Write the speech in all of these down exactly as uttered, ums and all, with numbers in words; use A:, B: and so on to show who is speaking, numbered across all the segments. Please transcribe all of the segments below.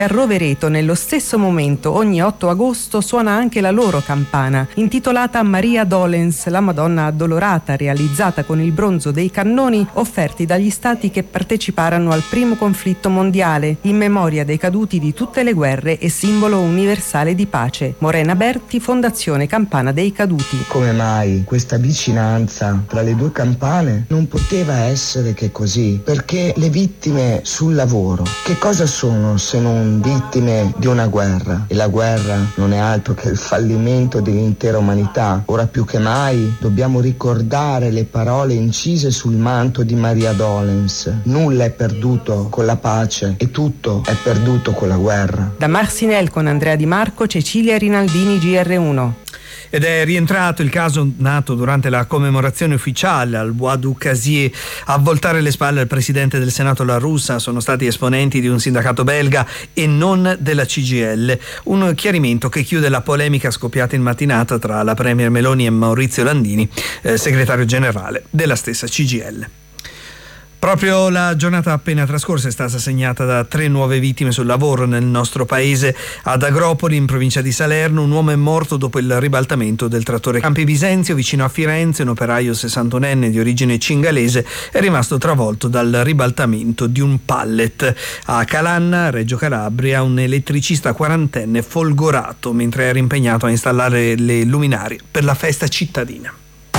A: A Rovereto, nello stesso momento, ogni otto agosto, suona anche la loro campana, intitolata Maria Dolens, la Madonna Addolorata, realizzata con il bronzo dei cannoni offerti dagli stati che parteciparono al primo conflitto mondiale, in memoria dei caduti di tutte le guerre e simbolo universale di pace. Morena Berti, Fondazione Campana dei Caduti.
B: Come mai questa vicinanza tra le due campane? Non poteva essere che così, perché le vittime sul lavoro, che cosa sono se non vittime di una guerra? E la guerra non è altro che il fallimento dell'intera umanità. Ora più che mai dobbiamo ricordare le parole incise sul manto di Maria Dolens: nulla è perduto con la pace e tutto è perduto con la guerra.
A: Da Marcinelle con Andrea Di Marco, Cecilia Rinaldini, G R uno.
C: Ed è rientrato il caso nato durante la commemorazione ufficiale al Bois du Casier. A voltare le spalle al presidente del Senato La Russa sono stati esponenti di un sindacato belga e non della C G I L. Un chiarimento che chiude la polemica scoppiata in mattinata tra la premier Meloni e Maurizio Landini, eh, segretario generale della stessa C G I L. Proprio la giornata appena trascorsa è stata segnata da tre nuove vittime sul lavoro nel nostro paese. Ad Agropoli, in provincia di Salerno, un uomo è morto dopo il ribaltamento del trattore. Campi Bisenzio, vicino a Firenze, un operaio sessantunenne di origine cingalese è rimasto travolto dal ribaltamento di un pallet. A Calanna, Reggio Calabria, un elettricista quarantenne folgorato mentre era impegnato a installare le luminarie per la festa cittadina.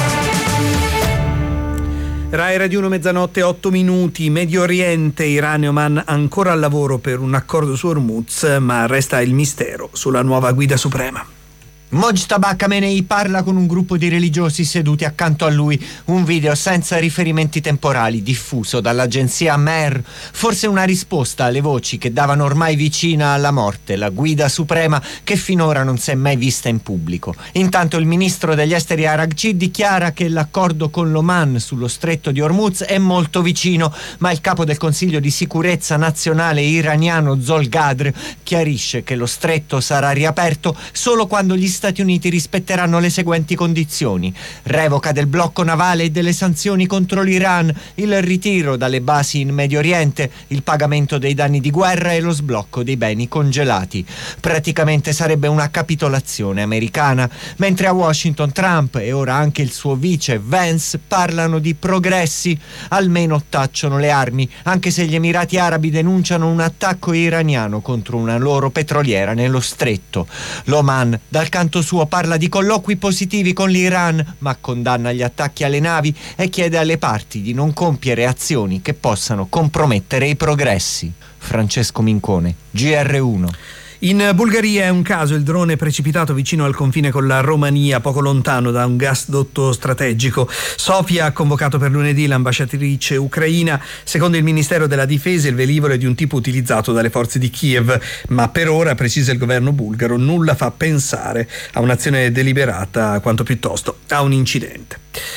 C: Rai Radio uno, mezzanotte, otto minuti. Medio Oriente, Iran e Oman ancora al lavoro per un accordo su Hormuz, ma resta il mistero sulla nuova guida suprema.
D: Mojtaba Khamenei parla con un gruppo di religiosi seduti accanto a lui. Un video senza riferimenti temporali diffuso dall'agenzia Mer, forse una risposta alle voci che davano ormai vicina alla morte la guida suprema che finora non si è mai vista in pubblico. Intanto il ministro degli esteri Araghchi dichiara che l'accordo con l'Oman sullo stretto di Hormuz è molto vicino, ma il capo del Consiglio di sicurezza nazionale iraniano Zolgadr chiarisce che lo stretto sarà riaperto solo quando gli Stati Uniti rispetteranno le seguenti condizioni: revoca del blocco navale e delle sanzioni contro l'Iran, il ritiro dalle basi in Medio Oriente, il pagamento dei danni di guerra e lo sblocco dei beni congelati. Praticamente sarebbe una capitolazione americana, mentre a Washington Trump e ora anche il suo vice Vance parlano di progressi. Almeno tacciono le armi, anche se gli Emirati Arabi denunciano un attacco iraniano contro una loro petroliera nello stretto. L'Oman, dal canto suo, parla di colloqui positivi con l'Iran, ma condanna gli attacchi alle navi e chiede alle parti di non compiere azioni che possano compromettere i progressi. Francesco Mincone, G R uno.
C: In Bulgaria è un caso: il drone precipitato vicino al confine con la Romania, poco lontano da un gasdotto strategico. Sofia ha convocato per lunedì l'ambasciatrice ucraina. Secondo il Ministero della Difesa il velivolo è di un tipo utilizzato dalle forze di Kiev, ma per ora, precisa il governo bulgaro, nulla fa pensare a un'azione deliberata, quanto piuttosto a un incidente.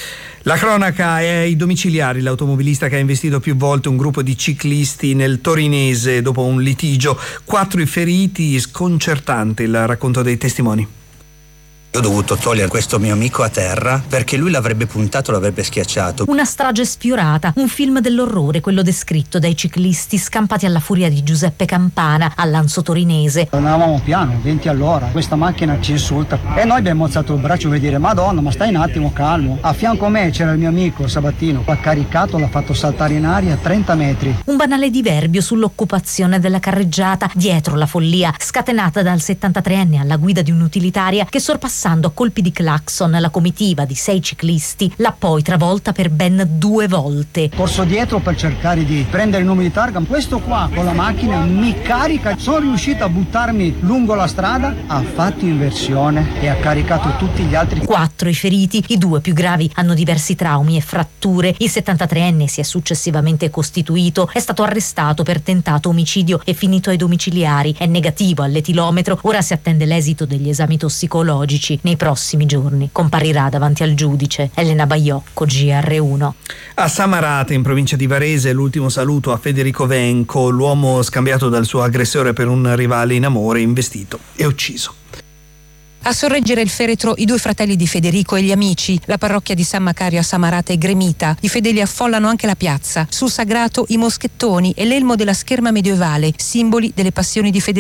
C: La cronaca è ai domiciliari. L'automobilista che ha investito più volte un gruppo di ciclisti nel torinese dopo un litigio. Quattro i feriti, sconcertante il racconto dei testimoni.
E: Ho dovuto togliere questo mio amico a terra perché lui l'avrebbe puntato, l'avrebbe schiacciato.
F: Una strage sfiorata, un film dell'orrore, quello descritto dai ciclisti scampati alla furia di Giuseppe Campana a Lanzo Torinese.
G: Andavamo piano, venti all'ora, questa macchina ci insulta e noi abbiamo alzato il braccio per dire: Madonna, ma stai un attimo calmo. A fianco a me c'era il mio amico Sabattino, l'ha caricato, l'ha fatto saltare in aria a trenta metri.
F: Un banale diverbio sull'occupazione della carreggiata, dietro la follia scatenata dal settantatreenne alla guida di un'utilitaria che, sorpassando a colpi di clacson la comitiva di sei ciclisti, l'ha poi travolta per ben due volte.
G: Corso dietro per cercare di prendere il numero di targa. Questo qua con la macchina mi carica. Sono riuscito a buttarmi lungo la strada, ha fatto inversione e ha caricato tutti gli altri.
F: Quattro i feriti, i due più gravi hanno diversi traumi e fratture. Il settantatreenne si è successivamente costituito, è stato arrestato per tentato omicidio e finito ai domiciliari. È negativo all'etilometro, ora si attende l'esito degli esami tossicologici. Nei prossimi giorni comparirà davanti al giudice. Elena Baiocco, G R uno.
C: A Samarate, in provincia di Varese, l'ultimo saluto a Federico Venco, l'uomo scambiato dal suo aggressore per un rivale in amore, investito e ucciso.
H: A sorreggere il feretro i due fratelli di Federico e gli amici. La parrocchia di San Macario a Samarate è gremita. I fedeli affollano anche la piazza. Sul sagrato i moschettoni e l'elmo della scherma medievale, simboli delle passioni di Federico.